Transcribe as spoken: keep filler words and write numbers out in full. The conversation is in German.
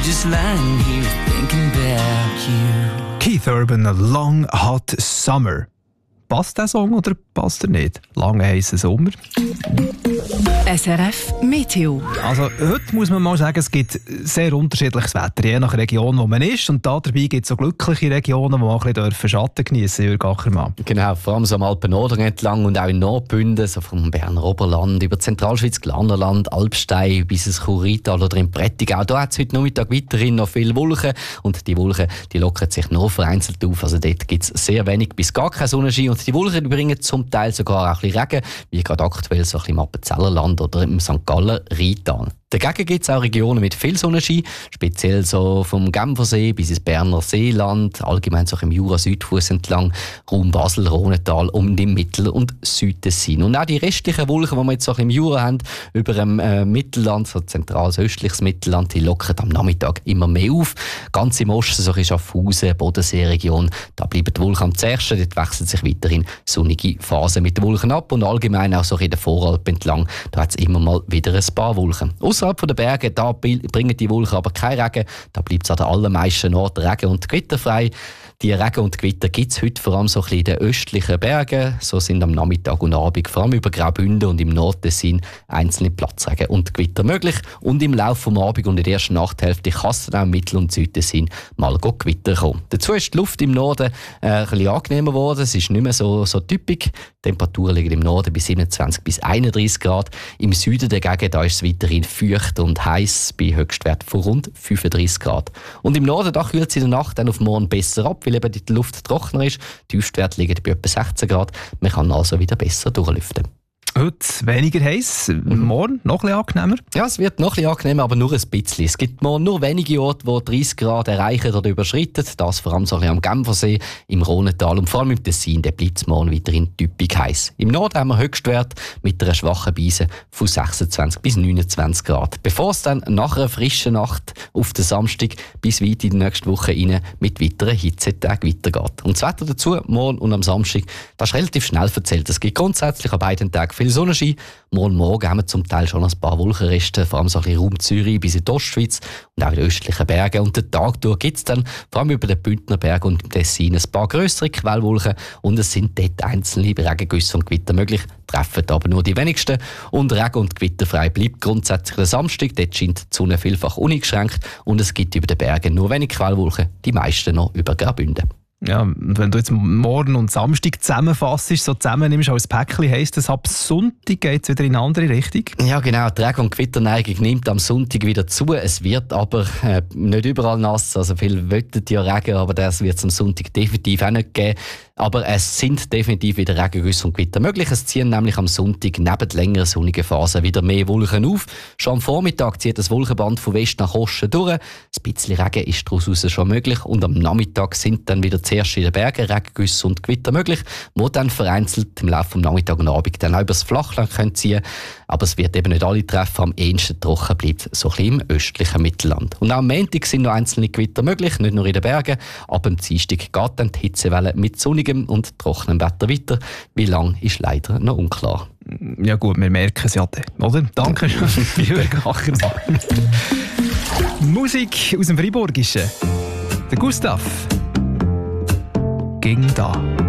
just lying here thinking about you. Keith Urban, Long Hot Summer. Passt der Song oder passt er nicht? Lange heissen Sommer. S R F Meteo. Also heute muss man mal sagen, es gibt sehr unterschiedliches Wetter, je nach Region, wo man ist. Und da dabei gibt es so glückliche Regionen, wo man ein bisschen Schatten geniessen dürfen, Jürg Ackermann. Genau, vor allem so am Alpen-Norden entlang und auch in Nordbünden, so vom Berner Oberland über Zentralschweiz, Glarnerland, Alpstein bis ins Churrital oder im Prättigau. Da hat es heute Nachmittag weiterhin noch viele Wolken und die Wolken die lockern sich nur vereinzelt auf. Also dort gibt es sehr wenig bis gar keinen Sonnenschein und die Wolken die bringen zum Teil sogar auch ein bisschen Regen, wie gerade aktuell so ein bisschen im Appenzellerland oder im Sankt Galler Rheintal. Dagegen gibt es auch Regionen mit viel Sonnenschein, speziell so vom Genfersee bis ins Berner Seeland, allgemein so im Jura-Südfuss entlang, Raum Basel, Rhonetal und im Mittel- und Südtessin. Und auch die restlichen Wolken, die wir jetzt so im Jura haben, über dem äh, Mittelland, so zentrales, östliches Mittelland, die lockern am Nachmittag immer mehr auf. Ganz im Osten, so in Schaffhausen, Bodenseeregion, da bleiben die Wolken am zärtsten, dort wechseln sich weiterhin sonnige Phasen mit den Wolken ab und allgemein auch so in der Voralpen entlang, da hat es immer mal wieder ein paar Wolken. Außerhalb der Berge da bringen die Wolken aber keinen Regen. Da bleibt es an den allermeisten Orten regen- und gewitterfrei. Die Regen und Gewitter gibt es heute vor allem so ein bisschen in den östlichen Bergen. So sind am Nachmittag und Abend vor allem über Graubünden und im Nordtessin einzelne Platzregen und Gewitter möglich. Und im Laufe des Abends und in der ersten Nachthälfte kann es dann auch im Mittel- und Südtessin mal Gewitter kommen. Dazu ist die Luft im Norden äh, ein bisschen angenehmer geworden. Es ist nicht mehr so, so typisch. Die Temperaturen liegen im Norden bei siebenundzwanzig bis einunddreißig Grad. Im Süden dagegen da ist es weiterhin feucht und heiß bei Höchstwerten von rund fünfunddreißig Grad. Und im Norden da kühlt es in der Nacht dann auf morgen besser ab, weil eben die Luft trockener ist. Die Tiefstwerte liegen bei etwa sechzehn Grad. Man kann also wieder besser durchlüften. Heute weniger heiß, morgen noch ein bisschen angenehmer. Ja, es wird noch ein bisschen angenehmer, aber nur ein bisschen. Es gibt morgen nur wenige Orte, die dreißig Grad erreichen oder überschreiten. Das vor allem so ein bisschen am Genfersee, im Rhonetal und vor allem im Tessin. Da bleibt es morgen weiterhin typisch heiß. Im Norden haben wir Höchstwert mit einer schwachen Beise von sechsundzwanzig bis neunundzwanzig Grad. Bevor es dann nach einer frischen Nacht auf den Samstag bis weit in die nächste Woche rein mit weiteren Hitzetagen weitergeht. Und das Wetter dazu, morgen und am Samstag, das ist relativ schnell verzählt. Es gibt grundsätzlich an beiden Tagen viel Sonnenschein. Morgen Morgen haben wir zum Teil schon ein paar Wolkenreste, vor allem so ein bisschen Raum Zürich bis in die Ostschweiz und auch in den östlichen Bergen. Und den Tag durch gibt es dann vor allem über den Bündner Berg und im Tessin ein paar grössere Quellwolken und es sind dort einzelne Regengüsse und Gewitter möglich, treffen aber nur die wenigsten. Und Regen- und Gewitterfrei bleibt grundsätzlich der Samstag. Dort scheint die Sonne vielfach uneingeschränkt und es gibt über den Bergen nur wenig Quellwolken, die meisten noch über Graubünden. Ja, wenn du jetzt morgen und Samstag zusammenfasst, so zusammennimmst als Päckchen, heisst das, ab Sonntag geht es wieder in eine andere Richtung? Ja genau, die Regen- und Gewitterneigung nimmt am Sonntag wieder zu. Es wird aber äh, nicht überall nass, also viele wollten ja Regen, aber das wird es am Sonntag definitiv auch nicht geben. Aber es sind definitiv wieder Regengüsse und Gewitter möglich. Es ziehen nämlich am Sonntag neben längeren sonnigen Phasen wieder mehr Wolken auf. Schon am Vormittag zieht das Wolkenband von West nach Osten durch. Ein bisschen Regen ist daraus schon möglich. Und am Nachmittag sind dann wieder zuerst in den Bergen Regengüsse und Gewitter möglich, die dann vereinzelt im Laufe des Nachmittags und Abend dann auch über das Flachland können ziehen. Aber es wird eben nicht alle treffen. Am ehesten trocken bleibt so ein bisschen im östlichen Mittelland. Und auch am Montag sind noch einzelne Gewitter möglich, nicht nur in den Bergen. Ab dem Dienstag geht dann die Hitzewelle mit sonnigem und trockenem Wetter weiter. Wie lang ist leider noch unklar. Ja gut, wir merken es ja dann, oder? Danke schön, Jürg Ackermann. Musik aus dem Freiburgischen. Der Gustav. Ging da.